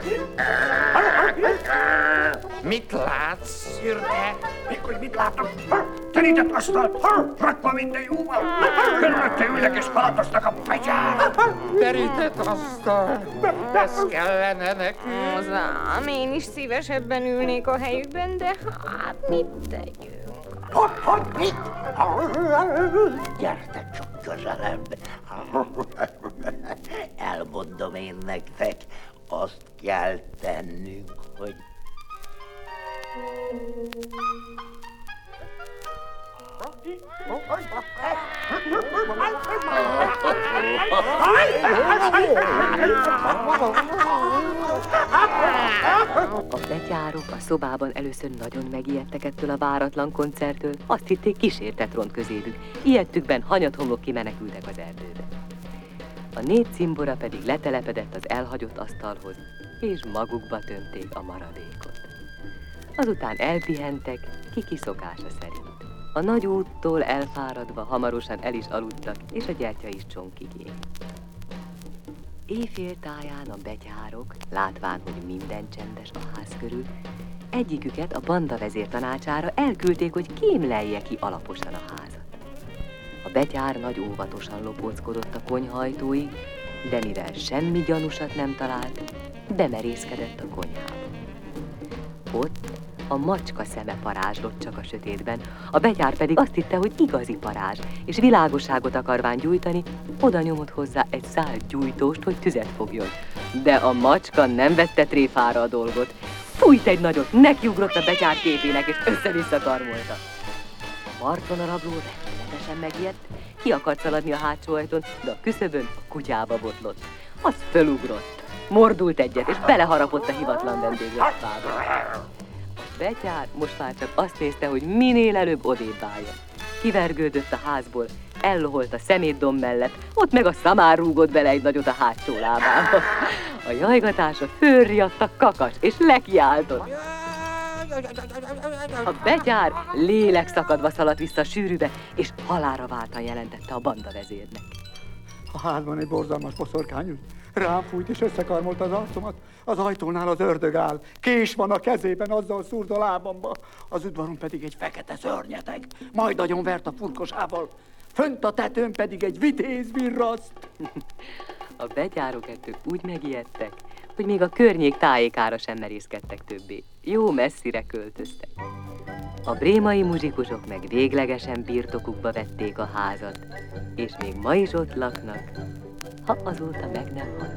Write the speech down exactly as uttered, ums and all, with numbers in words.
Mit látsz, szürke? Mikor mit látok? Terített asztal, rakva minden jóval. Körülötte ülnek és falatoznak a betyár. Terített asztal. Ez kellene nekünk. Hozzám, én is szívesebben ülnék a helyükben, de hát mit tegyünk? Hogy, hogy, mit? Gyertek csak közelebb. Elmondom én nektek, azt kell tennünk, hogy... A betyárok a szobában először nagyon megijedtek ettől a váratlan koncerttől, azt hitték kísértet ront közébük, ijedtükben hanyathomlok kimenekültek az erdőbe. A négy cimbora pedig letelepedett az elhagyott asztalhoz, és magukba tömték a maradékot. Azután elpihentek, ki szokása szerint. A nagy úttól elfáradva hamarosan el is aludtak, és a gyertya is csonkig ért. Éjfél táján a betyárok, látván, hogy minden csendes a ház körül, egyiküket a banda vezér tanácsára elküldték, hogy kémlelje ki alaposan a házat. A betyár nagy óvatosan lopóckodott a konyhajtóig, de mivel semmi gyanúsat nem talált, bemerészkedett a konyhába. Ott a macska szeme parázslott csak a sötétben, a betyár pedig azt hitte, hogy igazi parázs, és világosságot akarván gyújtani, oda nyomott hozzá egy szál gyújtóst, hogy tüzet fogjon. De a macska nem vette tréfára a dolgot. Fújt egy nagyot, nekiugrott a betyár képének, és össze-vissza karmolta. A Marton a rabló rettenetesen megijedt, ki akart szaladni a hátsó ajtón, de a küszöbön a kutyába botlott. Az fölugrott, mordult egyet, és beleharapott a hivatlan vendégláspába. A betyár most már csak azt nézte, hogy minél előbb odébb álljon. Kivergődött a házból, elloholt a szemétdomb mellett, ott meg a szamár rúgott bele egy nagyot a hátsó lábába. A jajgatása fölriadt a kakas, és lekiáltott. A betyár lélekszakadva szaladt vissza a sűrűbe, és halálra váltan jelentette a banda vezérnek. A házban egy borzalmas boszorkány ült. Rám fújt és összekarmolta az arcomat. Az ajtónál az ördög áll. Kés van a kezében, azzal szúrd a lábamba. Az udvaron pedig egy fekete szörnyeteg. Majd agyon vert a furkosával. Fönt a tetőn pedig egy vitéz virraszt. A betyárok ettől úgy megijedtek, hogy még a környék tájékára sem merészkedtek többé. Jó messzire költöztek. A brémai muzsikusok meg véglegesen birtokukba vették a házat, és még ma is ott laknak, ha azóta meg nem halt.